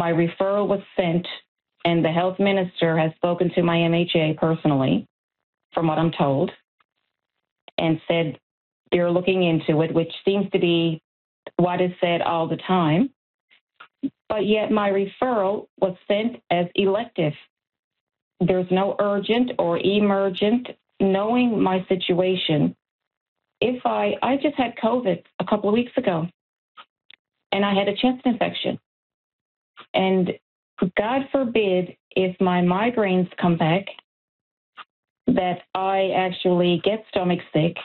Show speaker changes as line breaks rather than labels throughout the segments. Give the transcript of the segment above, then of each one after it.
my referral was sent, and the health minister has spoken to my MHA personally, from what I'm told, and said they're looking into it, which seems to be what is said all the time. But yet my referral was sent as elective. There's no urgent or emergent. Knowing my situation, if I just had COVID a couple of weeks ago, and I had a chest infection. And God forbid, if my migraines come back, that I actually get stomach sick.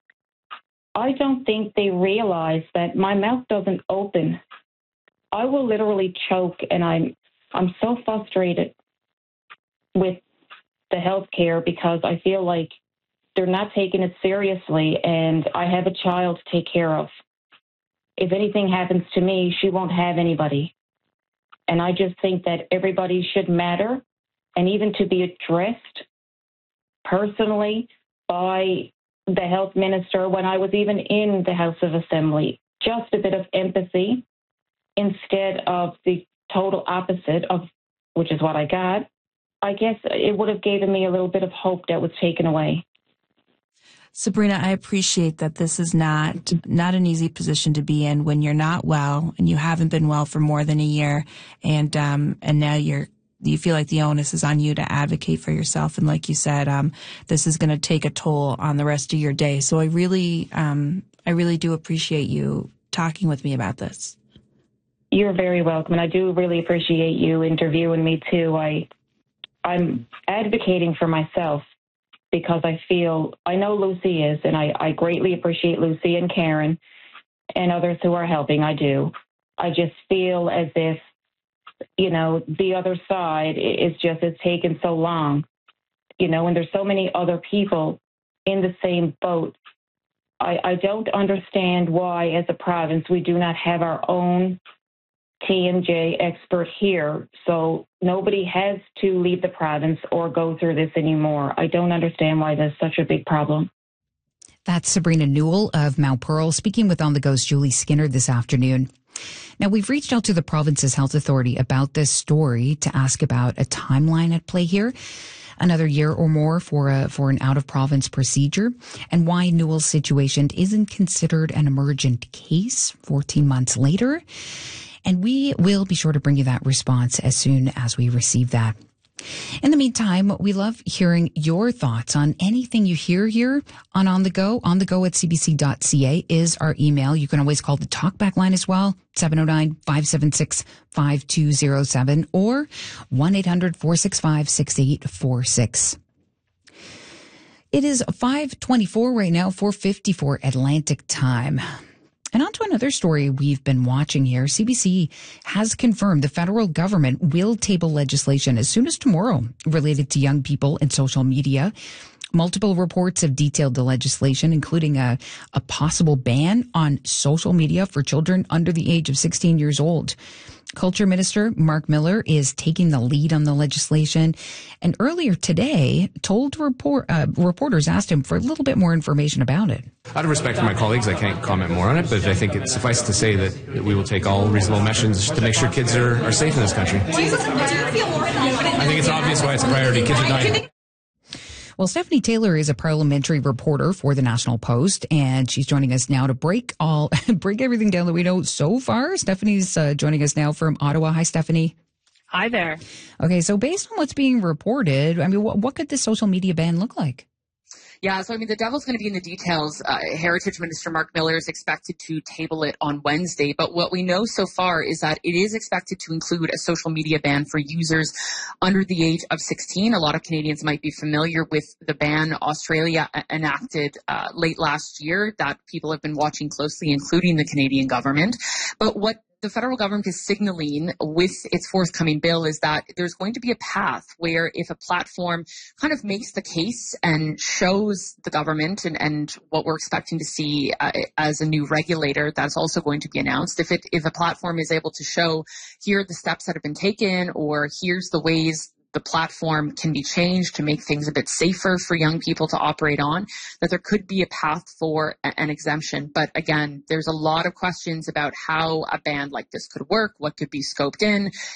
I don't think they realize that my mouth doesn't open. I will literally choke, and I'm so frustrated with the healthcare because I feel like they're not taking it seriously, and I have a child to take care of. If anything happens to me, she won't have anybody. And I just think that everybody should matter, and even to be addressed personally by the health minister when I was even in the House of Assembly. Just a bit of empathy instead of the total opposite of, which is what I got. I guess it would have given me a little bit of hope that was taken away.
Sabrina, I appreciate that this is not an easy position to be in when you're not well and you haven't been well for more than a year, and now you feel like the onus is on you to advocate for yourself. And like you said, this is going to take a toll on the rest of your day. So I really do appreciate you talking with me about this.
You're very welcome, and I do really appreciate you interviewing me too. I'm advocating for myself because I know Lucy is, and I greatly appreciate Lucy and Karen and others who are helping. I do. I just feel as if, the other side it's taken so long, and there's so many other people in the same boat. I don't understand why, as a province, we do not have our own TMJ expert here, so nobody has to leave the province or go through this anymore. I don't understand why there's such a big problem.
That's Sabrina Newell of Mount Pearl speaking with On the Go's Julie Skinner this afternoon. Now, we've reached out to the province's health authority about this story to ask about a timeline at play here, another year or more for an out-of-province procedure, and why Newell's situation isn't considered an emergent case 14 months later. And we will be sure to bring you that response as soon as we receive that. In the meantime, we love hearing your thoughts on anything you hear here on The Go. On the Go at cbc.ca is our email. You can always call the talkback line as well, 709-576-5207 or 1-800-465-6846. It is 5:24 right now, 4:54 Atlantic time. And on to another story we've been watching here. CBC has confirmed the federal government will table legislation as soon as tomorrow related to young people and social media. Multiple reports have detailed the legislation, including a possible ban on social media for children under the age of 16 years old. Culture Minister Mark Miller is taking the lead on the legislation, and earlier today told reporters asked him for a little bit more information about it.
Out of respect for my colleagues, I can't comment more on it, but I think it's suffice to say that we will take all reasonable measures to make sure kids are safe in this country.
Do you feel more confident?
I think it's obvious why it's a priority. Kids are dying.
Well, Stephanie Taylor is a parliamentary reporter for the National Post, and she's joining us now to break everything down that we know so far. Stephanie's joining us now from Ottawa. Hi, Stephanie.
Hi there.
Okay, so based on what's being reported, I mean, what could this social media ban look like?
Yeah, so the devil's going to be in the details. Heritage Minister Mark Miller is expected to table it on Wednesday, but what we know so far is that it is expected to include a social media ban for users under the age of 16. A lot of Canadians might be familiar with the ban Australia enacted late last year that people have been watching closely, including the Canadian government. But what the federal government is signaling with its forthcoming bill is that there's going to be a path where if a platform kind of makes the case and shows the government and what we're expecting to see as a new regulator that's also going to be announced, if a platform is able to show here are the steps that have been taken or here's the ways the platform can be changed to make things a bit safer for young people to operate on, that there could be a path for an exemption. But again, there's a lot of questions about how a ban like this could work, what could be scoped in.